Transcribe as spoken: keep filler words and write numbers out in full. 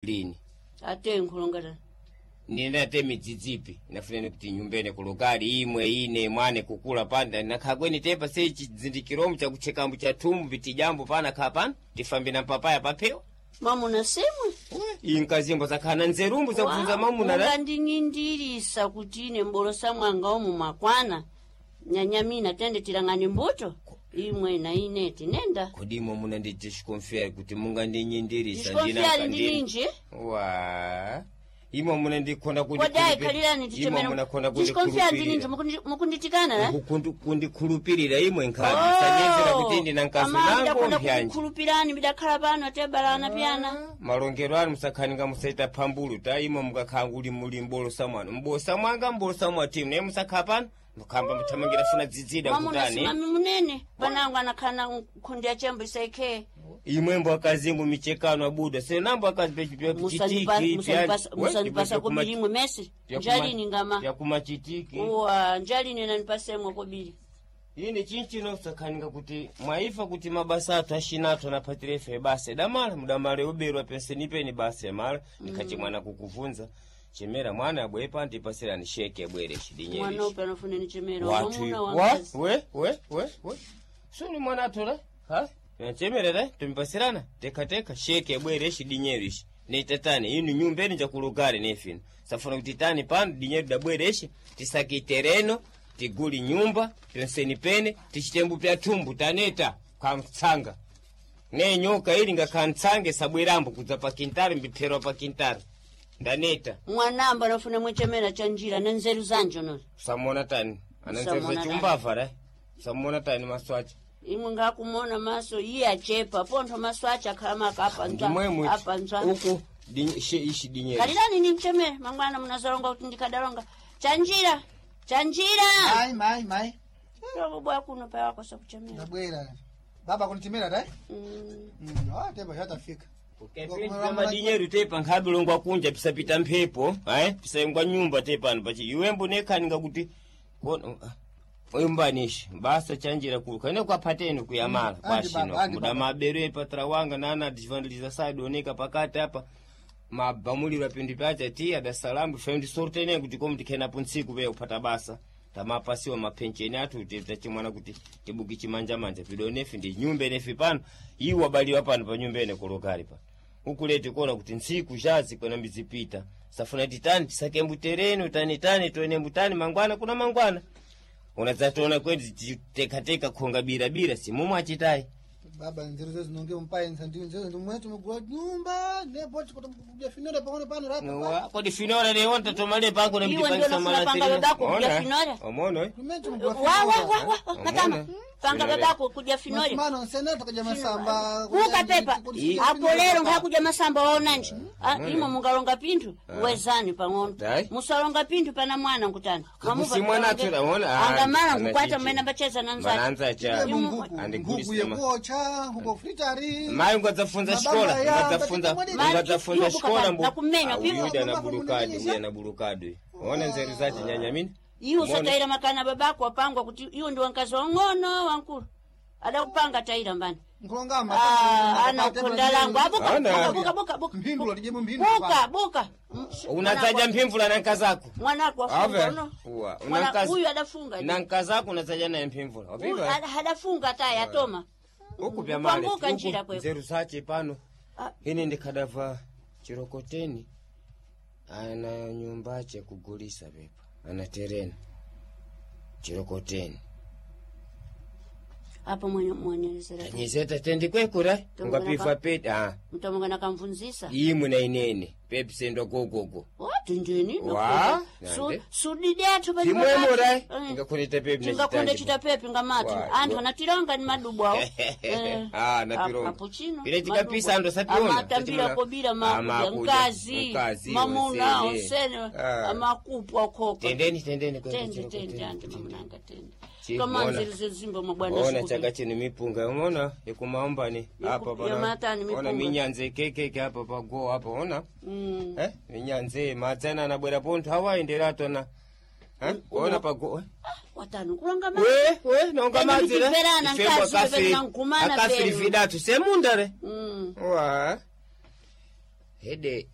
lini ate nkulongata nina temi dzidzipi nafuna kuti nyumbene kulokali imwe ine mwane kukula panda nakhagweni tepa sechi zindikiromu cha kuchekambu cha tumbu vitijambo pana khapana tifambi na papaya papewa mamuna semwe inkazimbo zakhana nzerumbu zakufunza mamuna la ngandingindirisa kuti ine mbolosa mwanga omu makwana nyanyamina tende tirangani mbuto imwe na ine tinenda kodimo muna ndije shikonfere kuti munga ndinyindirisa ndina ndinje wa imo muna ndikonda kuti wadai kalilani tichemera muna konda kuti shikonfere ndinje mukunditikana la kundi khulupirira imwe nkhabi sanyezera kuti ndi nankaso nango mphyanji khulupirani bidakhala pano tebalana pyana malongero anu musakhaninga musaita phambulu ta imo mukakhanguli mulimbolo samwana mbosa mwanga mbosa mwatimu ne musakhapana mukamba mutamangira funa dzidzida kutani mami munene panangu anakhana kundi ya chembo iseke imwembo akazimbu michekano abuda se nambo akazipechipya chitiki musanipasa kobili imwe mesi njalini ngama ya kumachitiki uwa njalini nanipasemwa kobili ine chinchino sakhaninga kuti mwaifa kuti mabasa atu ashinato napatirefe base damala mudamale uberwa pensenipeni base mala nikachi mwana kukuvunza chemera mwana abwepa ndipasira ni sheke bwere shidinyeri mwana upe anafune ni chemera wamuna wangazi we we we we suni mwana atola ha ya chemera da tumipasirana teka teka sheke bwere shidinyeri shi ni tatani inu nyumbeni nja kulugari nefino safuna kutitani panu dinyeri da bwere shi tisaki tereno tiguli nyumba penseni pene tichitembu pya tumbu taneta kamtsanga ne nyoka ili nga kantsange sabwerambo kudza pa kintari mbipero pa kintari ndaneta mwanamba nafuna mwechemera chanjira nenzeru zanjo no samona tani ananzeza chumbava ra samona tani maswacha imwe ngakumona maso iye achepa pontho maswacha kama kapa nza hapa nza uko dinye ishi dinye kalilani ni mchemera mangwana mnazoronga kuti ndikadaronga chanjira chanjira mai mai mai robo bwa kuno pa wako sa kuchemera nabwera baba kunitimira dai mm mm ah teba hatafika kama dinyeru tepa nkhabulongwa kunja pisapita mphepo eh pisengwa nyumba tepa pachi iwembo nekhaninga kuti oyumbanishi basa chanjira kuluka ine kwa pateni kuyamala kwashino muda mabere patra wanga nana divandiliza side oneka pakati hapa mabamulira pindi pacha tia Dar es Salaam fendi sortene kuti komti kena punsiku be upata basa tamapasiwa mapencheni atu tete mwana kuti tibuki chimanja manja vidonefi ndi nyumbe nefi pano iwa baliwa pano pa nyumbe ne kolokali pa ukulete kona kuti nsiku jazi kona mbizipita safuna titani tisake mbutereno tani tani toene mbutani mangwana kuna mangwana unazatona kwezi teka teka konga bira bira si mumu achitai baba nzero zezo nonge mpaye nsandiwe nzero ndimwetu mugwa nyumba nebo chikoto kuja finora pangone pano rapo no ko di finora ne wonta to male pango ne mtipangisa mala tele bako kuja finora omono wa wa wa katama panga babako kuja finora mano senato kaja masamba kuka pepa hapo lero ngakuja masamba waonanje imo mungalonga pintu wezani pangono musalonga pintu pana mwana nkutana mamuva mwana atula wona angamana kukwata mwena bacheza nanza nanza cha andikulisema huko fritari mai ngwadzafunza shikola ngwadzafunza ngwadzafunza shikola mbu nakumenya pipo na bulukadi mwe na bulukadi ona nzeru zati nyanya mini iyo sotaira makana babako wapangwa kuti iyo ndi wankazi wangono wankulu adakupanga taira mbani nkolonga mama ah ana kondalangu abuka buka buka buka mpimvula lijemo mpimvu buka buka unataja mpimvula na nkazako mwanako afunga uwa unankaza huyu adafunga na nkazako unataja na mpimvula wapiba hadafunga taya atoma huku pya male huku nzeru sache pano hini ndikadava chirokoteni ana nyumbache kugulisa pepa ana terena chirokoteni hapo mwenye mwenyezera nyezeta tendi kwekura ngapifa pete ah mtomonga nakamvunzisa imwe na inene pepe sendo gogogo what ndini wa so sudide atu bali timwe mora ngakoneta pepe na ngakonda chita pepe ngamati anthu anatiranga ni madubu ao ah na piro cappuccino ile tikapisa ando sapiona amatambira kobira makazi mamuna osene amakupu akoko tendeni tendeni kwa tende tende ande mamunanga tende kama nzirize zimbo mabwana ona chaka chini mipunga unaona ikumaombani hapa bana ona minyanze kekeke hapa pago hapa ona mm. eh minyanze mazana anabwera ponto hawaendera tona eh ona pago watano kulanga ma we we nonga mazira ifemwa kafe akafiri vidatu semundare mm. wa hede